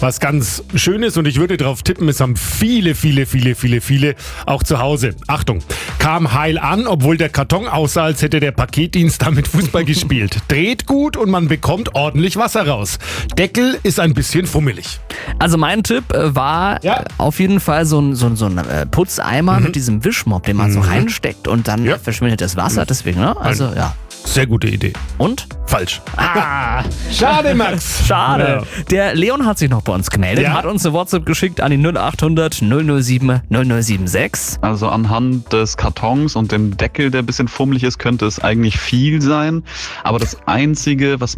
was ganz Schönes und ich würde darauf tippen, es haben viele auch zu Hause. Achtung, kam heil an, obwohl der Karton aussah, als hätte der Paketdienst damit Fußball gespielt. Dreht gut und man bekommt ordentlich Wasser raus. Deckel ist ein bisschen fummelig. Also mein Tipp war auf jeden Fall so ein Putzeimer mit diesem Wischmopp, den man so reinsteckt und dann verschwindet das Wasser. Deswegen, ne? Also ja. Sehr gute Idee. Und? Falsch. Schade, Max. Schade. Ja. Der Leon hat sich noch bei uns gemeldet, hat uns eine WhatsApp geschickt an die 0800 007 0076. Also anhand des Kartons und dem Deckel, der ein bisschen fummelig ist, könnte es eigentlich viel sein. Aber das Einzige, was